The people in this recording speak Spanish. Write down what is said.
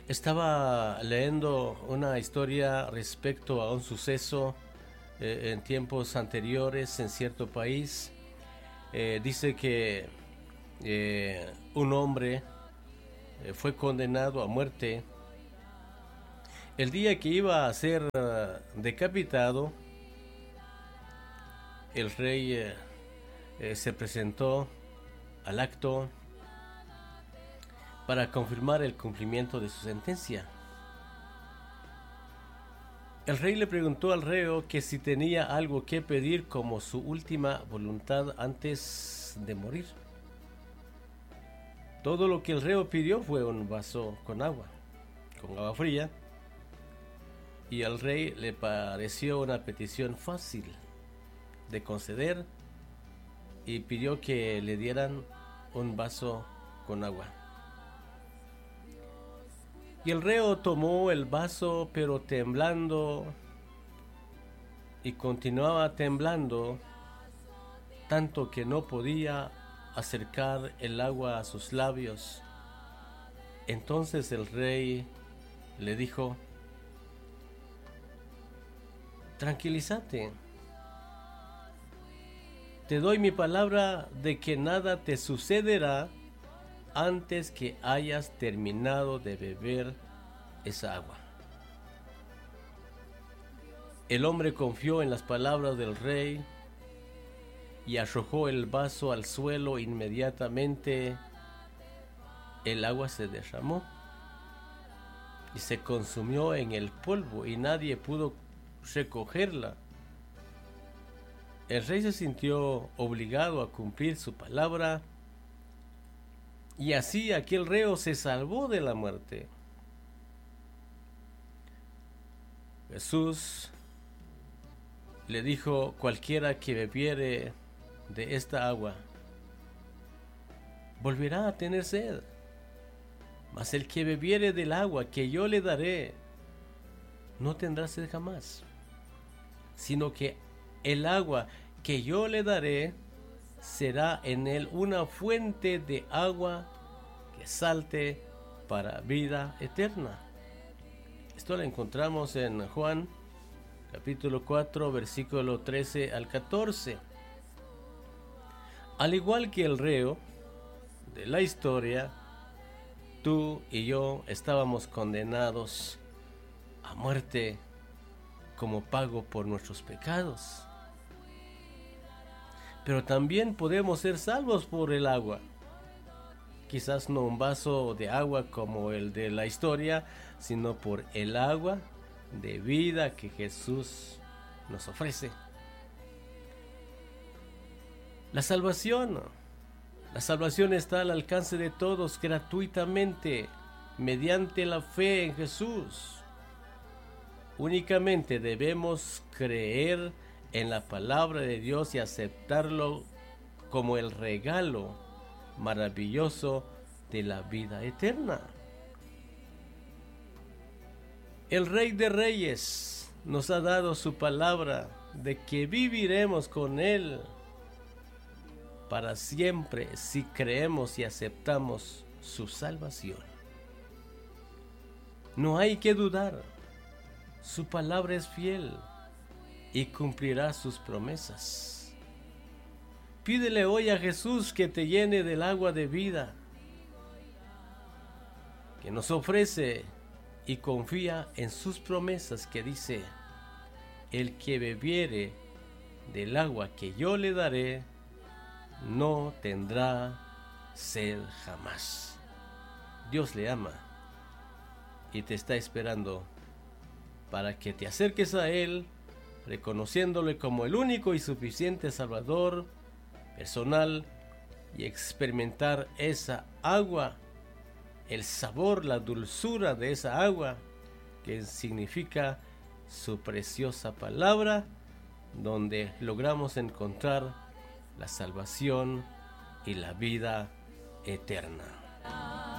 Estaba leyendo una historia respecto a un suceso en tiempos anteriores en cierto país. Dice que un hombre fue condenado a muerte. El día que iba a ser decapitado, el rey se presentó al acto para confirmar el cumplimiento de su sentencia. El rey le preguntó al reo que si tenía algo que pedir como su última voluntad antes de morir. Todo lo que el reo pidió fue un vaso con agua fría, y al rey le pareció una petición fácil de conceder y pidió que le dieran un vaso con agua. Y el reo tomó el vaso, pero temblando, y continuaba temblando, tanto que no podía acercar el agua a sus labios. Entonces el rey le dijo: tranquilízate, te doy mi palabra de que nada te sucederá antes que hayas terminado de beber esa agua. El hombre confió en las palabras del rey y arrojó el vaso al suelo. Inmediatamente el agua se derramó y se consumió en el polvo, y nadie pudo recogerla. El rey se sintió obligado a cumplir su palabra, y así aquel reo se salvó de la muerte. Jesús le dijo: cualquiera que bebiere de esta agua volverá a tener sed, mas el que bebiere del agua que yo le daré no tendrá sed jamás, sino que el agua que yo le daré será en él una fuente de agua que salte para vida eterna. Esto lo encontramos en Juan capítulo 4, versículo 13 al 14. Al igual que el reo de la historia, tú y yo estábamos condenados a muerte como pago por nuestros pecados. Pero también podemos ser salvos por el agua. Quizás no un vaso de agua como el de la historia, sino por el agua de vida que Jesús nos ofrece. La salvación está al alcance de todos gratuitamente mediante la fe en Jesús. Únicamente debemos creer en la palabra de Dios y aceptarlo como el regalo maravilloso de la vida eterna. El Rey de Reyes nos ha dado su palabra de que viviremos con Él para siempre si creemos y aceptamos su salvación. No hay que dudar, su palabra es fiel y cumplirá sus promesas. Pídele hoy a Jesús que te llene del agua de vida que nos ofrece, y confía en sus promesas que dice: el que bebiere del agua que yo le daré no tendrá sed jamás. Dios le ama y te está esperando para que te acerques a Él, reconociéndole como el único y suficiente Salvador personal, y experimentar esa agua, el sabor, la dulzura de esa agua que significa su preciosa palabra, donde logramos encontrar la salvación y la vida eterna.